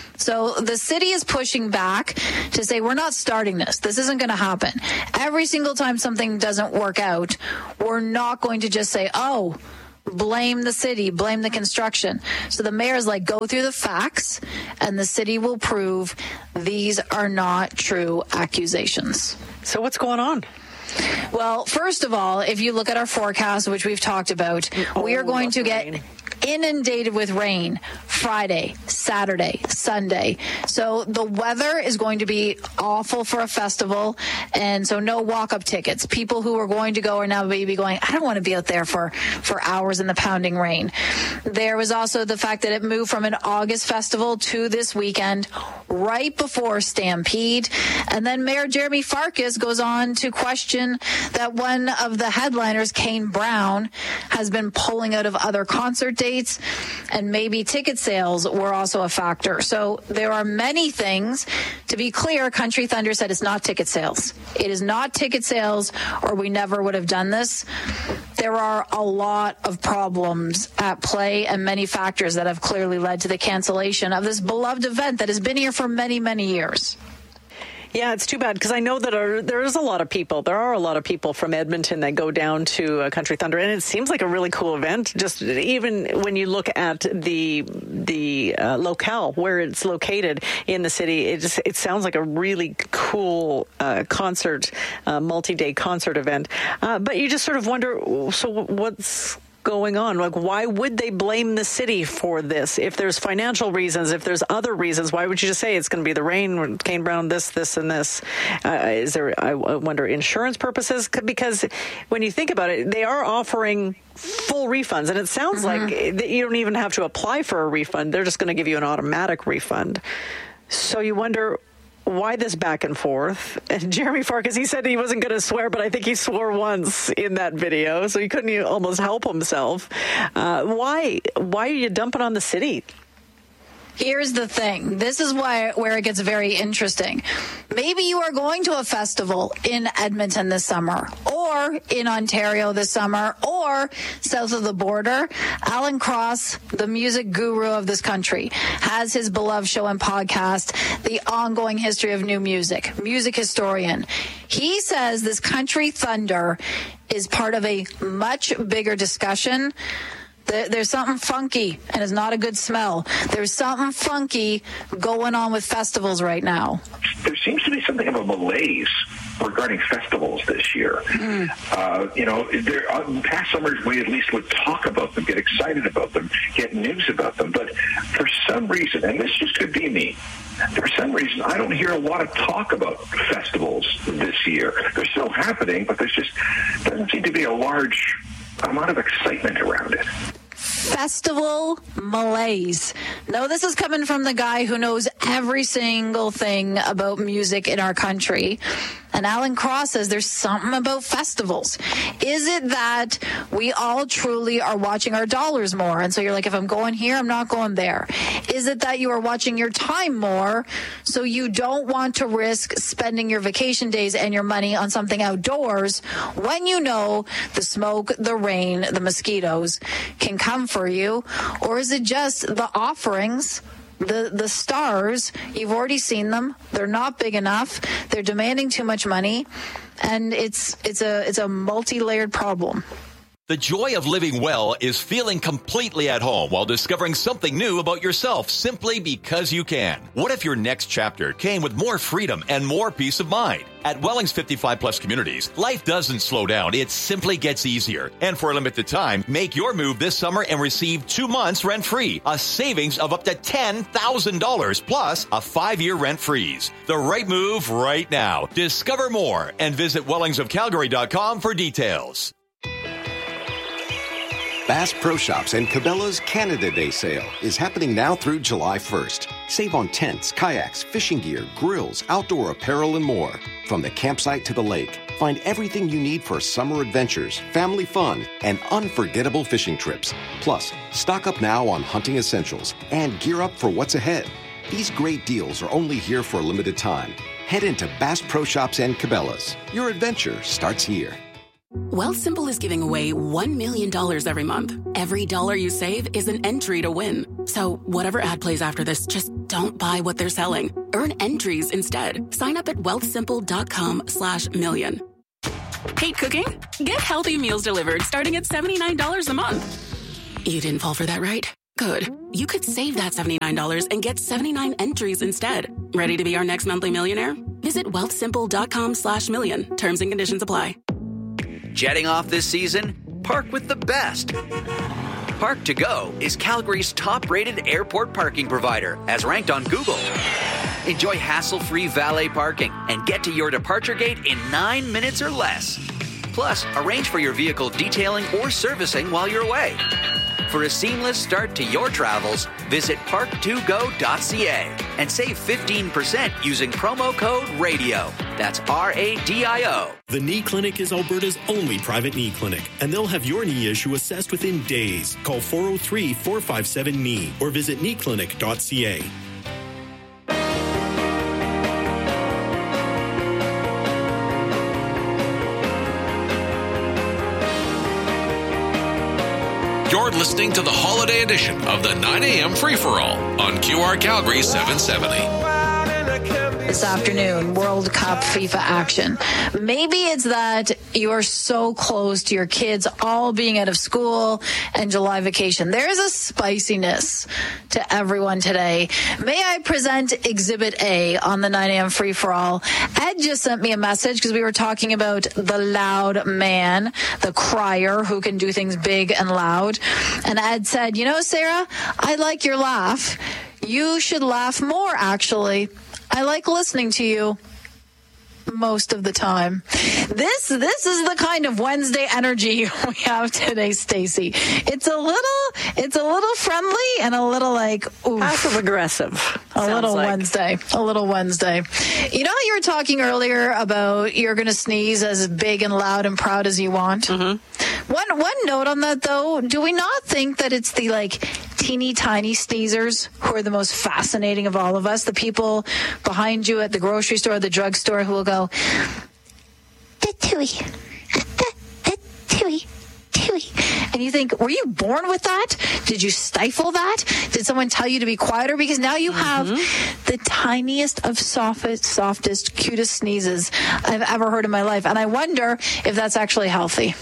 So the city is pushing back to say, we're not starting this. This isn't going to happen. Every single time something doesn't work out, we're not going to just say, oh, blame the city, blame the construction. So the mayor's like, go through the facts and the city will prove these are not true accusations. So what's going on? Well, first of all, if you look at our forecast, which we've talked about, we are going to get inundated with rain Friday, Saturday, Sunday. So the weather is going to be awful for a festival, and so no walk-up tickets. People who are going to go are now maybe going, I don't want to be out there for hours in the pounding rain. There was also the fact that it moved from an August festival to this weekend right before Stampede. And then Mayor Jeremy Farkas goes on to question that one of the headliners, Kane Brown, has been pulling out of other concert dates, and maybe ticket sales were also a factor. So there are many things. To be clear, Country Thunder said it's not ticket sales. It is not ticket sales, or we never would have done this. There are a lot of problems at play and many factors that have clearly led to the cancellation of this beloved event that has been here for many, many years. Yeah, it's too bad because I know that there are a lot of people from Edmonton that go down to Country Thunder, and it seems like a really cool event. Just even when you look at the locale where it's located in the city, it sounds like a really cool concert, multi-day concert event. But you just sort of wonder, so what's going on? Like, why would they blame the city for this? If there's financial reasons, if there's other reasons, why would you just say it's going to be the rain, Kane Brown, this, and this? Is there, I wonder, insurance purposes? Because when you think about it, they are offering full refunds, and it sounds like you don't even have to apply for a refund. They're just going to give you an automatic refund. So you wonder, why this back and forth? And Jeremy Farkas, he said he wasn't going to swear, but I think he swore once in that video, so he couldn't almost help himself. Why are you dumping on the city? Here's the thing. This is where it gets very interesting. Maybe you are going to a festival in Edmonton this summer, or in Ontario this summer, or south of the border. Alan Cross, the music guru of this country, has his beloved show and podcast, The Ongoing History of New Music, music historian. He says this Country Thunder is part of a much bigger discussion. There's something funky, and it's not a good smell. There's something funky going on with festivals right now. There seems to be something of a malaise regarding festivals this year. Past summers we at least would talk about them, get excited about them, get news about them. But for some reason, and this just could be me, for some reason I don't hear a lot of talk about festivals this year. They're still happening, but there's just doesn't seem to be a large amount of excitement around it. Festival malaise. No, this is coming from the guy who knows every single thing about music in our country. And Alan Cross says there's something about festivals. Is it that we all truly are watching our dollars more? And so you're like, if I'm going here, I'm not going there. Is it that you are watching your time more, so you don't want to risk spending your vacation days and your money on something outdoors when you know the smoke, the rain, the mosquitoes can come for you? Or is it just the offerings? What are you thinking? The stars, you've already seen them. They're not big enough. They're demanding too much money, and it's a multi-layered problem. The joy of living well is feeling completely at home while discovering something new about yourself simply because you can. What if your next chapter came with more freedom and more peace of mind? At Welling's 55 Plus Communities, life doesn't slow down. It simply gets easier. And for a limited time, make your move this summer and receive 2 months rent-free, a savings of up to $10,000 plus a 5-year rent freeze. The right move right now. Discover more and visit wellingsofcalgary.com for details. Bass Pro Shops and Cabela's Canada Day sale is happening now through July 1st. Save on tents, kayaks, fishing gear, grills, outdoor apparel, and more. From the campsite to the lake, find everything you need for summer adventures, family fun, and unforgettable fishing trips. Plus, stock up now on hunting essentials and gear up for what's ahead. These great deals are only here for a limited time. Head into Bass Pro Shops and Cabela's. Your adventure starts here. Wealthsimple is giving away $1 million every month. Every dollar you save is an entry to win. So whatever ad plays after this, just don't buy what they're selling. Earn entries instead. Sign up at wealthsimple.com/million. Hate cooking? Get healthy meals delivered starting at $79 a month. You didn't fall for that, right? Good. You could save that $79 and get 79 entries instead. Ready to be our next monthly millionaire? Visit wealthsimple.com/million. Terms and conditions apply. Jetting off this season? Park with the best. Park to Go is Calgary's top-rated airport parking provider, as ranked on Google. Enjoy hassle-free valet parking and get to your departure gate in 9 minutes or less. Plus, arrange for your vehicle detailing or servicing while you're away. For a seamless start to your travels, visit park2go.ca and save 15% using promo code RADIO. That's RADIO. The Knee Clinic is Alberta's only private knee clinic, and they'll have your knee issue assessed within days. Call 403-457-KNEE or visit kneeclinic.ca. You're listening to the holiday edition of the 9 a.m. free-for-all on QR Calgary 770. This afternoon, World Cup FIFA action. Maybe it's that you are so close to your kids all being out of school and July vacation. There's a spiciness to everyone today. May I present Exhibit A on the 9 a.m. free-for-all? Ed just sent me a message because we were talking about the loud man, the crier who can do things big and loud. And Ed said, you know, Sarah, I like your laugh. You should laugh more, actually. I like listening to you most of the time. This is the kind of Wednesday energy we have today, Stacey. It's a little friendly and a little like passive aggressive. A little Wednesday. You know how you were talking earlier about you're going to sneeze as big and loud and proud as you want? Mm-hmm. One note on that, though. Do we not think that it's the teeny tiny sneezers who are the most fascinating of all of us? The people behind you at the grocery store, the drugstore, who will go, "The tui, the tui, tui," and you think, were you born with that? Did you stifle that? Did someone tell you to be quieter? Because now you have the tiniest of softest, cutest sneezes I've ever heard in my life, and I wonder if that's actually healthy.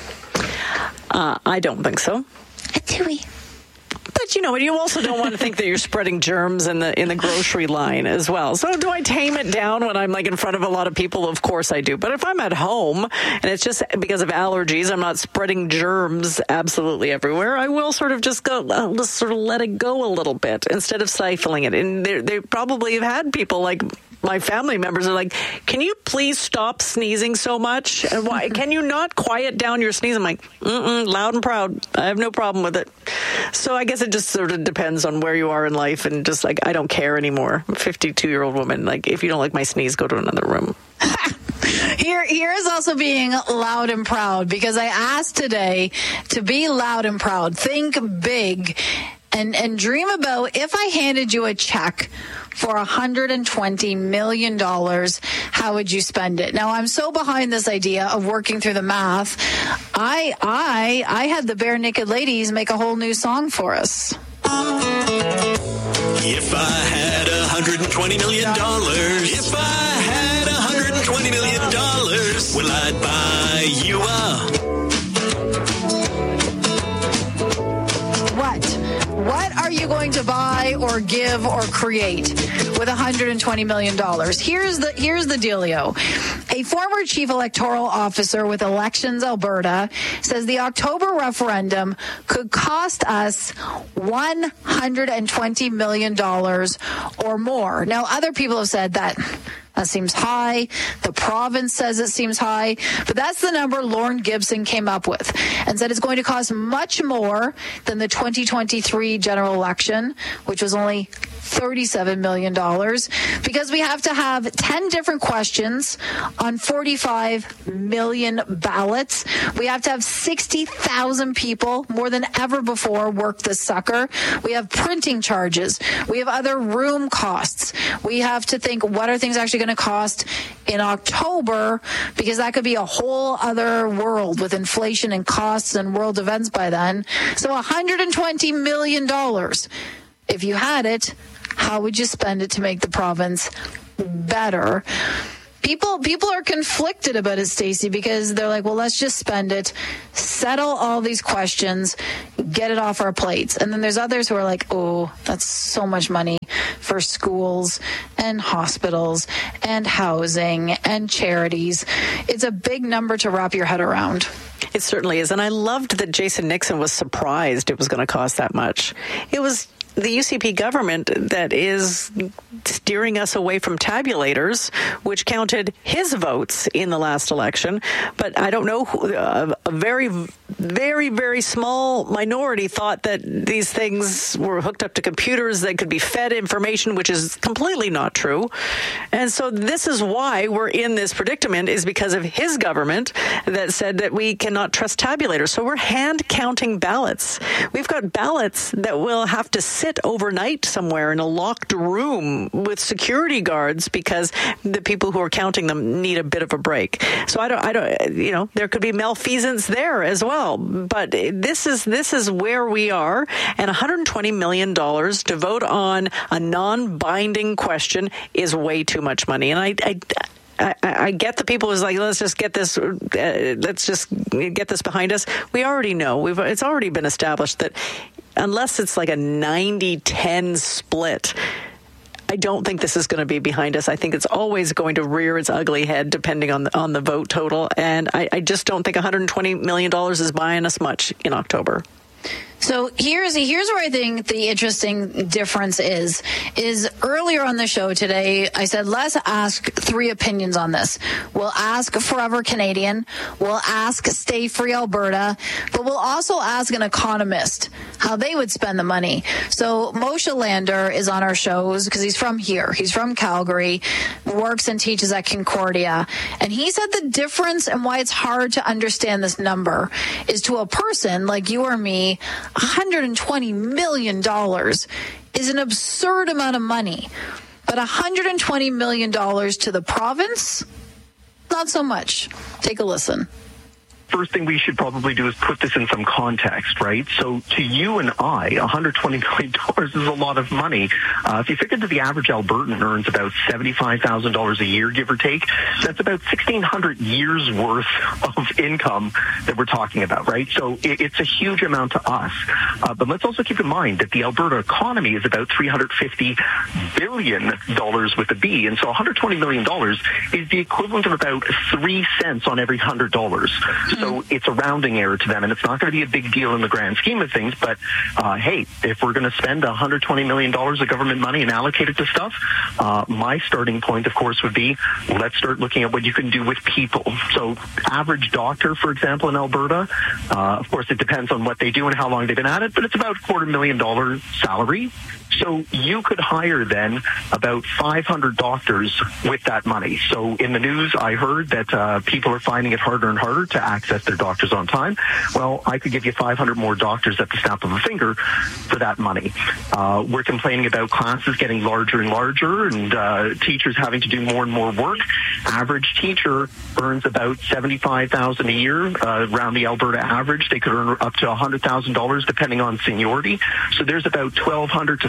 I don't think so. A tui. But you also don't want to think that you're spreading germs in the grocery line as well. So do I tame it down when I'm in front of a lot of people? Of course I do. But if I'm at home and it's just because of allergies, I'm not spreading germs absolutely everywhere, I will sort of just I'll just sort of let it go a little bit instead of stifling it. And they probably have had people like my family members are like, can you please stop sneezing so much? And why can you not quiet down your sneeze? I'm like, loud and proud. I have no problem with it. So I guess it just sort of depends on where you are in life, and just I don't care anymore. I'm a 52-year-old woman. If you don't like my sneeze, go to another room. Here is also being loud and proud, because I asked today to be loud and proud. Think big and dream about, if I handed you a check for $120 million, how would you spend it? Now, I'm so behind this idea of working through the math. I had the Bare Naked Ladies make a whole new song for us. If I $120 million. If I had $120 million, well, I'd buy you What are you going to buy or give or create with $120 million? Here's the dealio. A former chief electoral officer with Elections Alberta says the October referendum could cost us $120 million or more. Now, other people have said that seems high. The province says it seems high. But that's the number Lorne Gibson came up with and said it's going to cost much more than the 2023 general election, which was only $37 million, because we have to have 10 different questions on 45 million ballots. We have to have 60,000 people, more than ever before, work this sucker. We have printing charges. We have other room costs. We have to think, what are things actually going to cost in October, because that could be a whole other world with inflation and costs and world events by then. So $120 million. If you had it, how would you spend it to make the province better? People are conflicted about it, Stacey, because they're like, well, let's just spend it, settle all these questions, get it off our plates. And then there's others who are like, oh, that's so much money for schools and hospitals and housing and charities. It's a big number to wrap your head around. It certainly is. And I loved that Jason Nixon was surprised it was going to cost that much. It was the UCP government that is steering us away from tabulators, which counted his votes in the last election. But I don't know, a very, very, very small minority thought that these things were hooked up to computers that could be fed information, which is completely not true. And so this is why we're in this predicament, is because of his government that said that we cannot trust tabulators. So we're hand counting ballots. We've got ballots that will have to sit overnight somewhere in a locked room with security guards because the people who are counting them need a bit of a break. So I don't, there could be malfeasance there as well. But this is where we are, and $120 million to vote on a non-binding question is way too much money. And I get the people who's like, let's just get this behind us. We already know. It's already been established that unless it's like a 90-10 split, I don't think this is going to be behind us. I think it's always going to rear its ugly head depending on the vote total. And I just don't think $120 million is buying us much in October. So here's where I think the interesting difference is earlier on the show today, I said, let's ask three opinions on this. We'll ask Forever Canadian. We'll ask Stay Free Alberta. But we'll also ask an economist how they would spend the money. So Moshe Lander is on our shows because he's from here. He's from Calgary, works and teaches at Concordia. And he said the difference and why it's hard to understand this number is to a person like you or me, $120 million is an absurd amount of money. But $120 million to the province, not so much. Take a listen. First thing we should probably do is put this in some context, right? So to you and I, $120 million is a lot of money. If you figure that the average Albertan earns about $75,000 a year, give or take, that's about 1,600 years worth of income that we're talking about, right? So it's a huge amount to us. But let's also keep in mind that the Alberta economy is about $350 billion with a B. And so $120 million is the equivalent of about 3 cents on every $100. So it's a rounding error to them, and it's not going to be a big deal in the grand scheme of things. But, hey, if we're going to spend $120 million of government money and allocate it to stuff, my starting point, of course, would be let's start looking at what you can do with people. So average doctor, for example, in Alberta, of course, it depends on what they do and how long they've been at it, but it's about $250,000 salary. So you could hire then about 500 doctors with that money. So in the news, I heard that people are finding it harder and harder to access their doctors on time. Well, I could give you 500 more doctors at the snap of a finger for that money. We're complaining about classes getting larger and larger and teachers having to do more and more work. Average teacher earns about $75,000 a year. Around the Alberta average, they could earn up to $100,000 depending on seniority. So there's about $1,200 to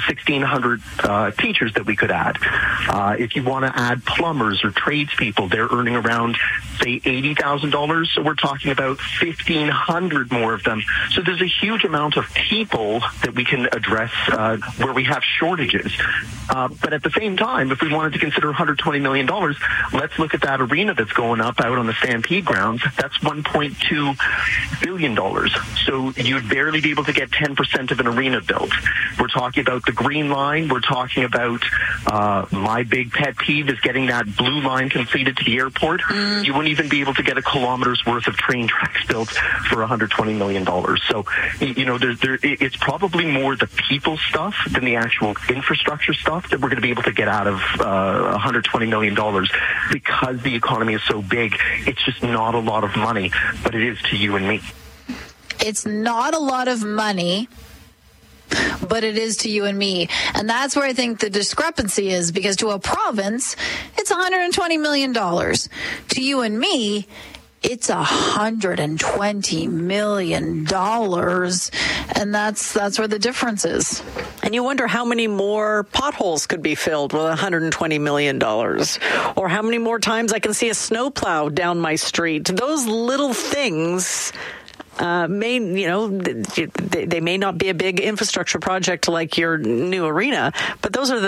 1,600 teachers that we could add. If you want to add plumbers or tradespeople, they're earning around, say, $80,000. So we're talking about 1,500 more of them. So there's a huge amount of people that we can address where we have shortages. But at the same time, if we wanted to consider $120 million, let's look at that arena that's going up out on the Stampede grounds. That's $1.2 billion. So you'd barely be able to get 10% of an arena built. We're talking about the Green Line. We're talking about my big pet peeve is getting that blue line completed to the airport. You wouldn't even be able to get a kilometer's worth of train tracks built for $120 million. So, it's probably more the people stuff than the actual infrastructure stuff that we're going to be able to get out of $120 million because the economy is so big. It's just not a lot of money, but it is to you and me. It's not a lot of money, but it is to you and me. And that's where I think the discrepancy is, because to a province, it's $120 million. To you and me, it's $120 million. And that's where the difference is. And you wonder how many more potholes could be filled with $120 million, or how many more times I can see a snowplow down my street. Those little things they may not be a big infrastructure project like your new arena, but those are